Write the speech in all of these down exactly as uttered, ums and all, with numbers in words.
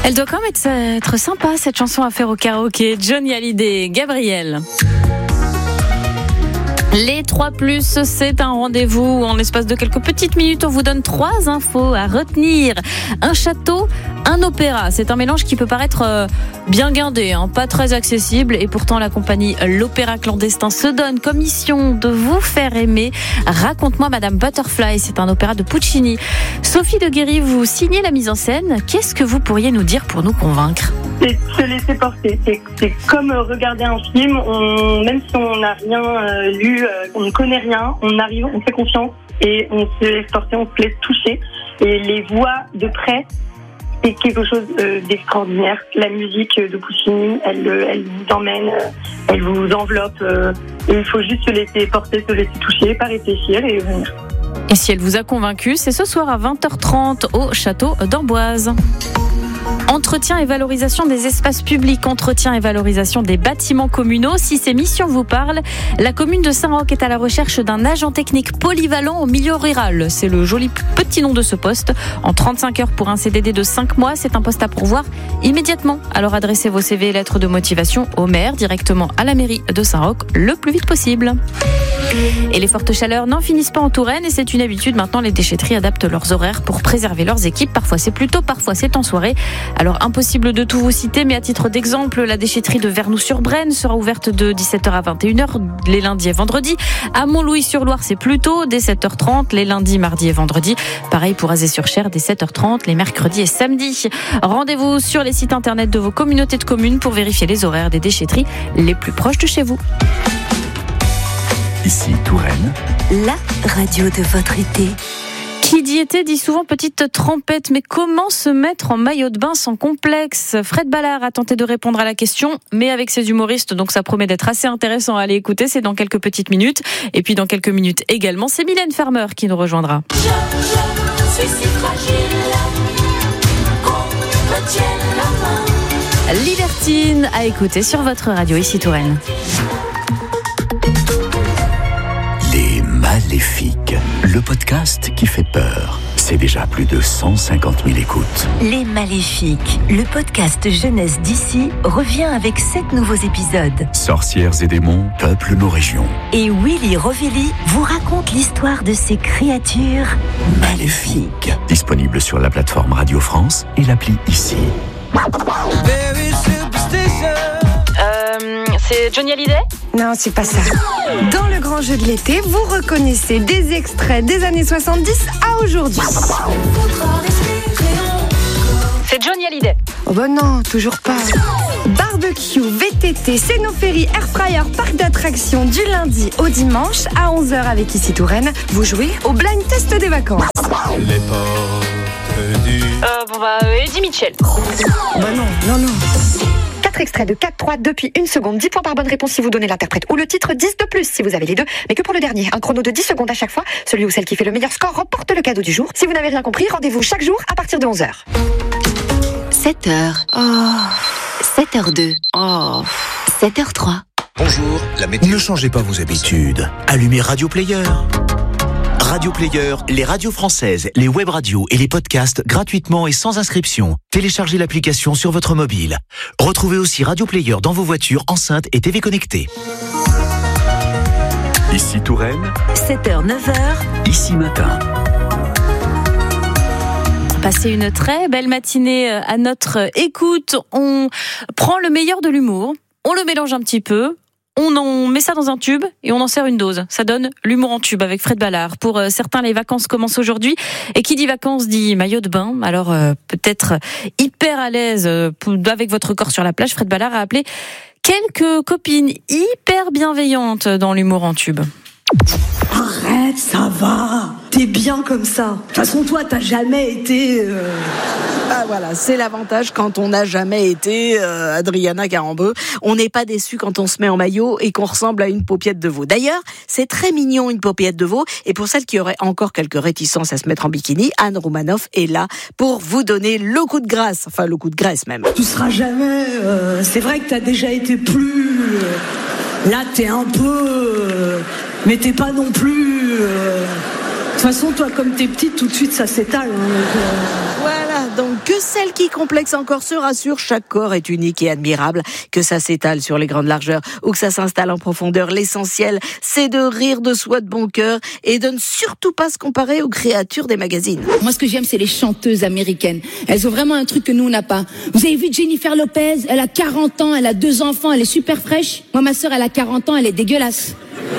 Elle doit quand même être, être sympa, cette chanson à faire au karaoké. Johnny Hallyday, Gabriel. Les trois plus, c'est un rendez-vous où en l'espace de quelques petites minutes, on vous donne trois infos à retenir. Un château, un opéra. C'est un mélange qui peut paraître euh, bien guindé, hein, pas très accessible. Et pourtant, la compagnie L'Opéra Clandestin se donne comme mission de vous faire aimer. Raconte-moi Madame Butterfly, c'est un opéra de Puccini. Sophie de Guéry, vous signez la mise en scène. Qu'est-ce que vous pourriez nous dire pour nous convaincre ? C'est se laisser porter. C'est, c'est comme regarder un film. On, même si on n'a rien euh, lu, euh, on ne connaît rien, on arrive, on fait confiance et on se laisse porter, on se laisse toucher. Et les voix de près, c'est quelque chose euh, d'extraordinaire. La musique de Puccini, elle, elle vous emmène, elle vous enveloppe. Euh, et il faut juste se laisser porter, se laisser toucher, pas réfléchir et venir. Et si elle vous a convaincu, c'est ce soir à vingt heures trente au château d'Amboise. Entretien et valorisation des espaces publics, entretien et valorisation des bâtiments communaux. Si ces missions vous parlent, la commune de Saint-Roch est à la recherche d'un agent technique polyvalent au milieu rural. C'est le joli petit nom de ce poste. En trente-cinq heures pour un C D D de cinq mois, c'est un poste à pourvoir immédiatement. Alors adressez vos C V et lettres de motivation au maire, directement à la mairie de Saint-Roch, le plus vite possible. Et les fortes chaleurs n'en finissent pas en Touraine et c'est une habitude. Maintenant, les déchetteries adaptent leurs horaires pour préserver leurs équipes. Parfois c'est plus tôt, parfois c'est en soirée. Alors impossible de tout vous citer, mais à titre d'exemple, la déchetterie de Vernoux-sur-Brenne sera ouverte de dix-sept heures à vingt et une heures les lundis et vendredis. À Montlouis-sur-Loire, c'est plus tôt, dès sept heures trente les lundis, mardis et vendredis. Pareil pour Azé-sur-Cher, dès sept heures trente les mercredis et samedis. Rendez-vous sur les sites internet de vos communautés de communes pour vérifier les horaires des déchetteries les plus proches de chez vous. Ici Touraine, la radio de votre été. Qui dit été dit souvent petite trempette, mais comment se mettre en maillot de bain sans complexe ? Fred Ballard a tenté de répondre à la question, mais avec ses humoristes, donc ça promet d'être assez intéressant à aller écouter, c'est dans quelques petites minutes. Et puis dans quelques minutes également, c'est Mylène Farmer qui nous rejoindra. Je, je suis si fragile qu'on me tienne la main. Libertine à écouter sur votre radio ici Touraine. Les Maléfiques, le podcast qui fait peur. C'est déjà plus de cent cinquante mille écoutes. Les Maléfiques, le podcast jeunesse d'ici, revient avec sept nouveaux épisodes. Sorcières et démons peuplent nos régions. Et Willy Rovelli vous raconte l'histoire de ces créatures maléfiques. Disponible sur la plateforme Radio France et l'appli Ici. Euh, c'est Johnny Hallyday ? Non, c'est pas ça. Dans le grand jeu de l'été, vous reconnaissez des extraits des années soixante-dix à aujourd'hui. C'est Johnny Hallyday. Oh bah non, toujours pas. Barbecue, V T T, Cénophérie, Airfryer, parc d'attractions du lundi au dimanche à onze heures avec Ici Touraine. Vous jouez au blind test des vacances. Les portes du... Euh, bon bah, Eddie Mitchell. Oh bah non, non, non. quatre extraits de quatre trois depuis une seconde. dix points par bonne réponse si vous donnez l'interprète ou le titre, dix de plus si vous avez les deux, mais que pour le dernier. Un chrono de dix secondes à chaque fois. Celui ou celle qui fait le meilleur score remporte le cadeau du jour. Si vous n'avez rien compris, rendez-vous chaque jour à partir de onze heures. sept heures. Oh. sept heures deux. Oh. sept heures trois. Bonjour, la météo. Ne changez pas vos habitudes. Allumez Radio Player. Radio Player, les radios françaises, les web radios et les podcasts gratuitement et sans inscription. Téléchargez l'application sur votre mobile. Retrouvez aussi Radio Player dans vos voitures, enceintes et T V connectées. Ici Touraine, sept heures neuf heures. Ici Matin. Passez une très belle matinée à notre écoute. On prend le meilleur de l'humour, on le mélange un petit peu. On en met ça dans un tube et on en sert une dose. Ça donne l'humour en tube avec Fred Ballard. Pour certains, les vacances commencent aujourd'hui. Et qui dit vacances dit maillot de bain. Alors euh, peut-être hyper à l'aise euh, avec votre corps sur la plage, Fred Ballard a appelé quelques copines hyper bienveillantes dans l'humour en tube. Arrête, ça va. T'es bien comme ça. De toute façon, toi, t'as jamais été... Euh... Ah voilà, c'est l'avantage quand on n'a jamais été euh, Adriana Carambeu. On n'est pas déçu quand on se met en maillot et qu'on ressemble à une paupiette de veau. D'ailleurs, c'est très mignon une paupiette de veau. Et pour celles qui auraient encore quelques réticences à se mettre en bikini, Anne Roumanoff est là pour vous donner le coup de grâce. Enfin, le coup de graisse même. Tu seras jamais... Euh... C'est vrai que t'as déjà été plus... Euh... Là, t'es un peu... Euh... Mais t'es pas non plus... Euh... De toute façon, toi, comme t'es petite, tout de suite, ça s'étale. Hein, donc, euh... Voilà, donc que Que celle qui complexe encore se rassure, chaque corps est unique et admirable. Que ça s'étale sur les grandes largeurs ou que ça s'installe en profondeur, l'essentiel, c'est de rire de soi de bon cœur et de ne surtout pas se comparer aux créatures des magazines. Moi, ce que j'aime, c'est les chanteuses américaines. Elles ont vraiment un truc que nous, on n'a pas. Vous avez vu Jennifer Lopez? Elle a quarante ans, elle a deux enfants, elle est super fraîche. Moi, ma sœur, elle a quarante ans, elle est dégueulasse.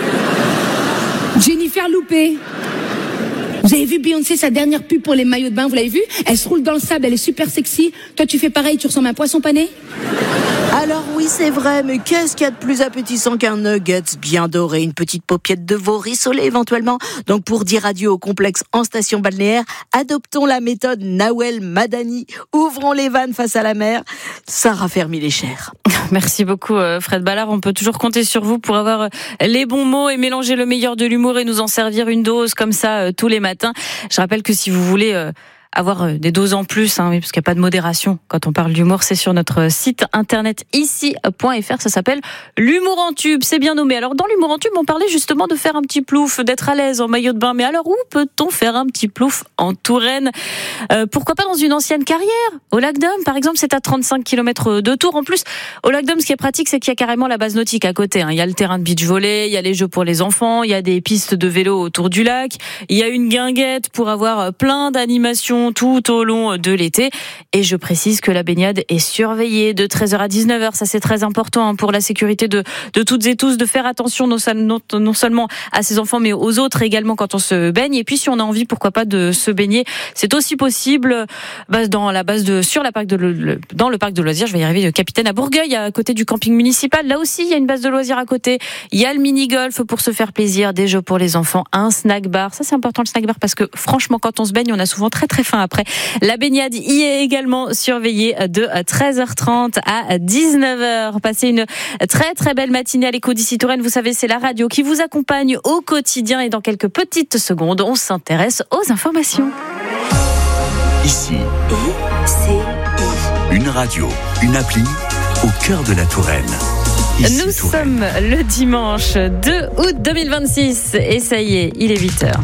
Jennifer Loupé. Vous avez vu Beyoncé, sa dernière pub pour les maillots de bain, vous l'avez vu? Elle se roule dans le sable, elle est super sexy. Toi, tu fais pareil, tu ressembles à un poisson pané? Alors oui, c'est vrai, mais qu'est-ce qu'il y a de plus appétissant qu'un nuggets bien doré, une petite paupiette de veau rissolée éventuellement? Donc pour dire adieu au complexe en station balnéaire, adoptons la méthode Nawel Madani. Ouvrons les vannes face à la mer, ça raffermit les chairs. Merci beaucoup Fred Ballard, on peut toujours compter sur vous pour avoir les bons mots et mélanger le meilleur de l'humour et nous en servir une dose comme ça tous les matins. Je rappelle que si vous voulez avoir des doses en plus, hein, parce qu'il n'y a pas de modération quand on parle d'humour, c'est sur notre site internet ici point f r, ça s'appelle l'humour en tube, c'est bien nommé. Alors dans l'humour en tube, on parlait justement de faire un petit plouf, d'être à l'aise en maillot de bain, mais alors où peut-on faire un petit plouf en Touraine? euh, Pourquoi pas dans une ancienne carrière? Au Lac d'Homme par exemple, c'est à trente-cinq kilomètres de Tours. En plus, au Lac d'Homme, ce qui est pratique, c'est qu'il y a carrément la base nautique à côté, hein. Il y a le terrain de beach volley, il y a les jeux pour les enfants, il y a des pistes de vélo autour du lac, il y a une guinguette pour avoir plein d'animations tout au long de l'été. Et je précise que la baignade est surveillée de treize heures à dix-neuf heures. Ça, c'est très important pour la sécurité de, de toutes et tous, de faire attention non, non, non seulement à ses enfants, mais aux autres également quand on se baigne. Et puis, si on a envie, pourquoi pas, de se baigner, c'est aussi possible dans la base de, sur la parc de, le, dans le parc de loisirs, je vais y arriver, de Capitaine à Bourgueil, à côté du camping municipal. Là aussi, il y a une base de loisirs à côté. Il y a le mini-golf pour se faire plaisir, des jeux pour les enfants, un snack bar. Ça, c'est important, le snack bar, parce que franchement, quand on se baigne, on a souvent très très faim après. La baignade y est également surveillée de treize heures trente à dix-neuf heures. Passez une très très belle matinée à l'écho d'Ici Touraine. Vous savez, c'est la radio qui vous accompagne au quotidien et dans quelques petites secondes, on s'intéresse aux informations. Ici, une radio, une appli au cœur de la Touraine. Ici Nous Touraine. sommes le dimanche deux août deux mille vingt-six et ça y est, il est huit heures.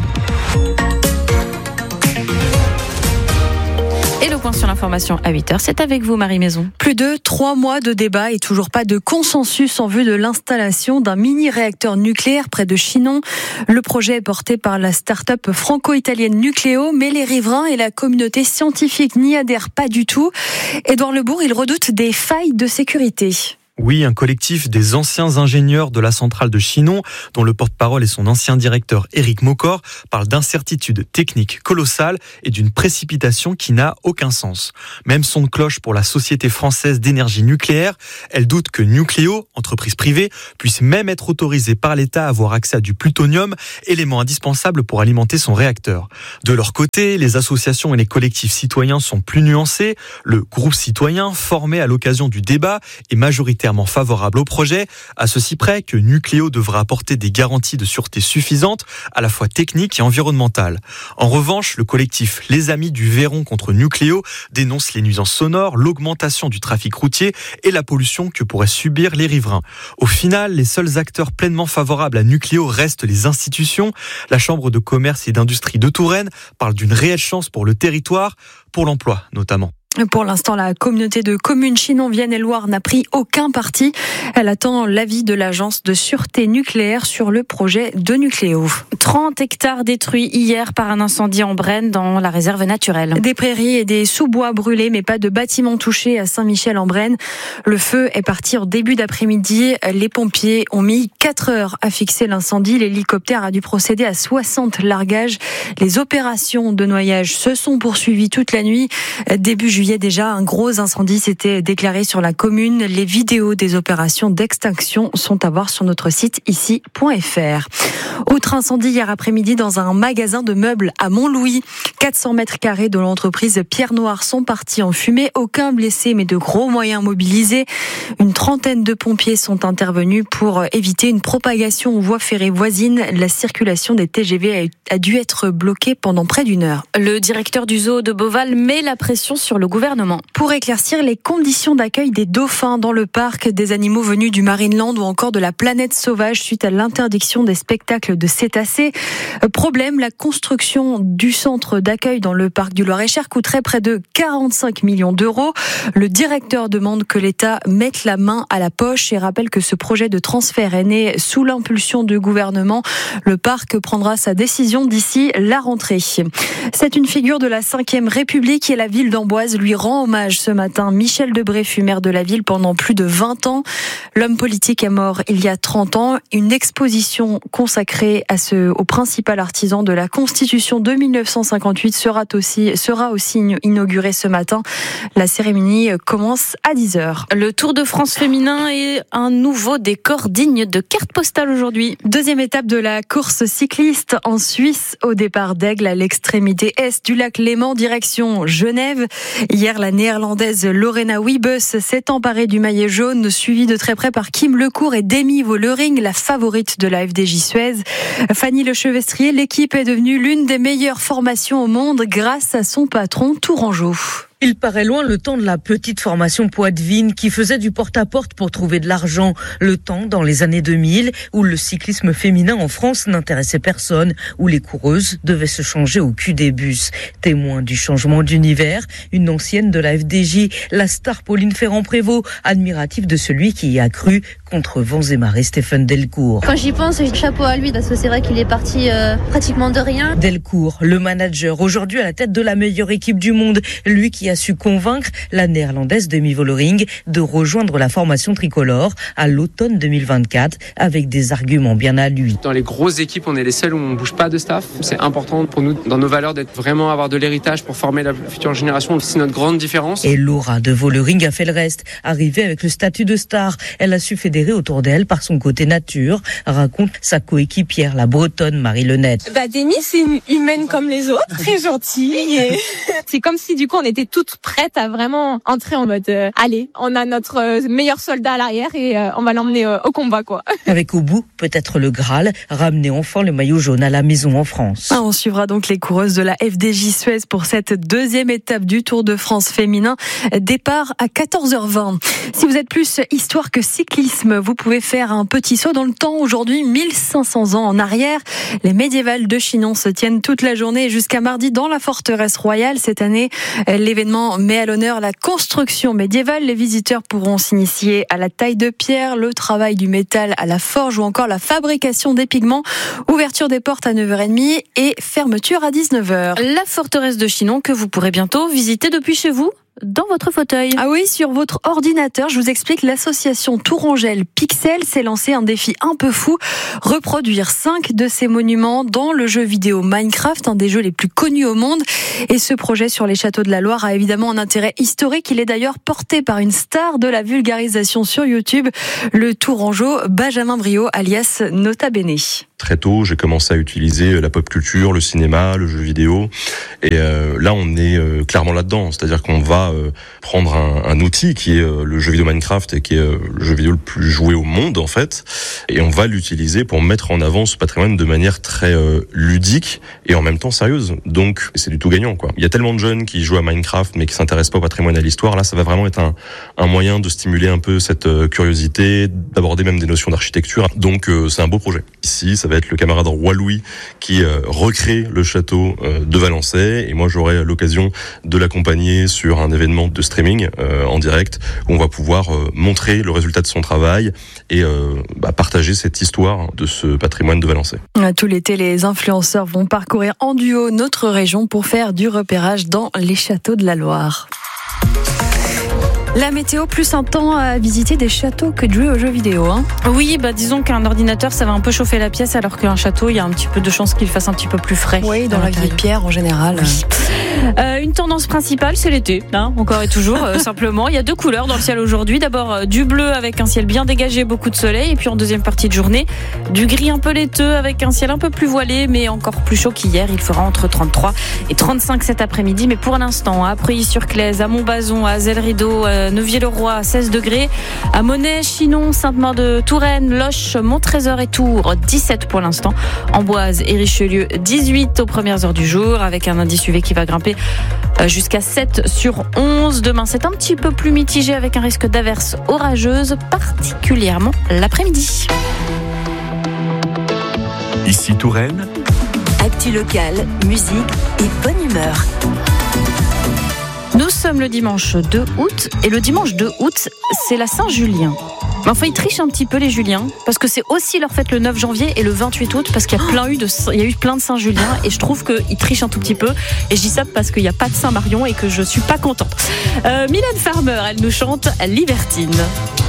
Et le point sur l'information à huit heures, c'est avec vous Marie Maison. Plus de trois mois de débats et toujours pas de consensus en vue de l'installation d'un mini-réacteur nucléaire près de Chinon. Le projet est porté par la start-up franco-italienne Nucléo, mais les riverains et la communauté scientifique n'y adhèrent pas du tout. Édouard Lebourg, il redoute des failles de sécurité. Oui, un collectif des anciens ingénieurs de la centrale de Chinon, dont le porte-parole est son ancien directeur Éric Maucor, parle d'incertitudes techniques colossales et d'une précipitation qui n'a aucun sens. Même son de cloche pour la Société française d'énergie nucléaire. Elle doute que Nucléo, entreprise privée, puisse même être autorisée par l'État à avoir accès à du plutonium, élément indispensable pour alimenter son réacteur. De leur côté, les associations et les collectifs citoyens sont plus nuancés. Le groupe citoyen, formé à l'occasion du débat, est majoritairement favorable au projet, à ceci près que Nucléo devra apporter des garanties de sûreté suffisantes, à la fois techniques et environnementales. En revanche, le collectif Les Amis du Véron contre Nucléo dénonce les nuisances sonores, l'augmentation du trafic routier et la pollution que pourraient subir les riverains. Au final, les seuls acteurs pleinement favorables à Nucléo restent les institutions. La Chambre de commerce et d'industrie de Touraine parle d'une réelle chance pour le territoire, pour l'emploi notamment. Pour l'instant, la communauté de communes Chinon-Vienne-et-Loire n'a pris aucun parti. Elle attend l'avis de l'agence de sûreté nucléaire sur le projet de Nucléo. trente hectares détruits hier par un incendie en Brenne dans la réserve naturelle. Des prairies et des sous-bois brûlés, mais pas de bâtiments touchés à Saint-Michel-en-Brenne. Le feu est parti en début d'après-midi. Les pompiers ont mis quatre heures à fixer l'incendie. L'hélicoptère a dû procéder à soixante largages. Les opérations de noyage se sont poursuivies toute la nuit. Début juillet, déjà, un gros incendie s'était déclaré sur la commune. Les vidéos des opérations d'extinction sont à voir sur notre site ici point f r. Autre incendie hier après-midi dans un magasin de meubles à Montlouis. quatre cents mètres carrés de l'entreprise Pierre Noir sont partis en fumée. Aucun blessé, mais de gros moyens mobilisés. Une trentaine de pompiers sont intervenus pour éviter une propagation aux voies ferrées voisines. La circulation des T G V a dû être bloquée pendant près d'une heure. Le directeur du zoo de Beauval met la pression sur le gouvernement. Pour éclaircir les conditions d'accueil des dauphins dans le parc, des animaux venus du Marineland ou encore de la planète sauvage suite à l'interdiction des spectacles de cétacés. Problème, la construction du centre d'accueil dans le parc du Loir-et-Cher coûterait près de quarante-cinq millions d'euros. Le directeur demande que l'État mette la main à la poche et rappelle que ce projet de transfert est né sous l'impulsion du gouvernement. Le parc prendra sa décision d'ici la rentrée. C'est une figure de la cinquième République et la ville d'Amboise lui rend hommage ce matin. Michel Debré fut maire de la ville pendant plus de vingt ans. L'homme politique est mort il y a trente ans. Une exposition consacrée à ce, au principal artisan de la Constitution de mille neuf cent cinquante-huit sera aussi, sera aussi inaugurée ce matin. La cérémonie commence à dix heures. Le Tour de France féminin est un nouveau décor digne de carte postale aujourd'hui. Deuxième étape de la course cycliste en Suisse, au départ d'Aigle à l'extrémité est du lac Léman, direction Genève. Hier, la néerlandaise Lorena Wiebes s'est emparée du maillot jaune, suivie de très près par Kim Lecourt et Demi Vollering, la favorite de la F D J Suez. Fanny Lechevestrier, l'équipe est devenue l'une des meilleures formations au monde grâce à son patron Tourangeau. Il paraît loin le temps de la petite formation Poitevine qui faisait du porte-à-porte pour trouver de l'argent. Le temps dans les années deux mille où le cyclisme féminin en France n'intéressait personne, où les coureuses devaient se changer au cul des bus. Témoin du changement d'univers, une ancienne de la F D J, la star Pauline Ferrand-Prévot, admirative de celui qui y a cru contre vents et marées, Stéphane Delcourt. Quand j'y pense, chapeau à lui parce que c'est vrai qu'il est parti euh, pratiquement de rien. Delcourt, le manager, aujourd'hui à la tête de la meilleure équipe du monde, lui qui a su convaincre la néerlandaise Demi Vollering de rejoindre la formation tricolore à l'automne deux mille vingt-quatre avec des arguments bien à lui. Dans les grosses équipes, on est les seuls où on ne bouge pas de staff. C'est important pour nous, dans nos valeurs, d'être vraiment avoir de l'héritage pour former la future génération. C'est notre grande différence. Et Laura de Vollering a fait le reste. Arrivée avec le statut de star, elle a su fédérer autour d'elle par son côté nature, raconte sa coéquipière, la bretonne Marie Lenette. Bah, Demi, c'est une humaine comme les autres, très gentille. Et c'est comme si du coup on était toutes prêtes à vraiment entrer en mode euh, allez, on a notre euh, meilleur soldat à l'arrière et euh, on va l'emmener euh, au combat quoi. Avec au bout peut-être le Graal, ramener enfin le maillot jaune à la maison en France. Ah, on suivra donc les coureuses de la F D J Suez pour cette deuxième étape du Tour de France féminin. Départ à quatorze heures vingt. Si vous êtes plus histoire que cyclisme, vous pouvez faire un petit saut dans le temps. Aujourd'hui, mille cinq cents ans en arrière, les médiévales de Chinon se tiennent toute la journée jusqu'à mardi dans la forteresse royale. Cette année, l'événement met à l'honneur la construction médiévale. Les visiteurs pourront s'initier à la taille de pierre, le travail du métal à la forge ou encore la fabrication des pigments. Ouverture des portes à neuf heures trente et fermeture à dix-neuf heures. La forteresse de Chinon que vous pourrez bientôt visiter depuis chez vous, dans votre fauteuil. Ah oui, sur votre ordinateur. Je vous explique, l'association Tourangelle Pixel s'est lancé un défi un peu fou. Reproduire cinq de ces monuments dans le jeu vidéo Minecraft, un des jeux les plus connus au monde. Et ce projet sur les châteaux de la Loire a évidemment un intérêt historique. Il est d'ailleurs porté par une star de la vulgarisation sur YouTube, le Tourangeau Benjamin Briot, alias Nota Bene. Très tôt, j'ai commencé à utiliser la pop culture, le cinéma, le jeu vidéo. Et euh, là, on est euh, clairement là-dedans. C'est-à-dire qu'on va euh, prendre un, un outil qui est euh, le jeu vidéo Minecraft et qui est euh, le jeu vidéo le plus joué au monde, en fait. Et on va l'utiliser pour mettre en avant ce patrimoine de manière très euh, ludique et en même temps sérieuse. Donc, c'est du tout gagnant, quoi. Il y a tellement de jeunes qui jouent à Minecraft mais qui s'intéressent pas au patrimoine et à l'histoire. Là, ça va vraiment être un, un moyen de stimuler un peu cette euh, curiosité, d'aborder même des notions d'architecture. Donc, euh, c'est un beau projet. Ici, ça va être le camarade Roi Louis qui euh, recrée le château euh, de Valençay et moi j'aurai l'occasion de l'accompagner sur un événement de streaming euh, en direct où on va pouvoir euh, montrer le résultat de son travail et euh, bah, partager cette histoire de ce patrimoine de Valençay. Tout l'été, les influenceurs vont parcourir en duo notre région pour faire du repérage dans les châteaux de la Loire. La météo, plus un temps à visiter des châteaux que de jouer aux jeux vidéo. Hein. Oui, bah disons qu'un ordinateur, ça va un peu chauffer la pièce, alors qu'un château, il y a un petit peu de chance qu'il fasse un petit peu plus frais. Oui, dans la vieille pierre en général. Oui. Euh, une tendance principale, c'est l'été, hein, encore et toujours, euh, simplement. Il y a deux couleurs dans le ciel aujourd'hui. D'abord, euh, du bleu avec un ciel bien dégagé, beaucoup de soleil. Et puis en deuxième partie de journée, du gris un peu laiteux avec un ciel un peu plus voilé, mais encore plus chaud qu'hier. Il fera entre trente-trois et trente-cinq cet après-midi. Mais pour l'instant, à Preuilly-sur-Claise, à Montbazon, à Zell-Rideau, à Neuville-le-Roi, seize degrés. À Monnet, Chinon, Sainte-Maure de Touraine, Loches, Montrésor et Tours, dix-sept pour l'instant. Amboise et Richelieu, dix-huit aux premières heures du jour, avec un indice U V qui va grimper degrés jusqu'à sept sur onze. Demain, c'est un petit peu plus mitigé avec un risque d'averses orageuses, particulièrement l'après-midi. Ici Touraine. Actu locale, musique et bonne humeur. Nous sommes le dimanche deux août et le dimanche deux août, c'est la Saint-Julien. Mais enfin, ils trichent un petit peu les Juliens parce que c'est aussi leur fête le neuf janvier et le vingt-huit août parce qu'il y a plein eu de, il y a eu plein de Saint-Julien et je trouve qu'ils trichent un tout petit peu. Et je dis ça parce qu'il n'y a pas de Saint-Marion et que je suis pas contente. Euh, Mylène Farmer, elle nous chante Libertine.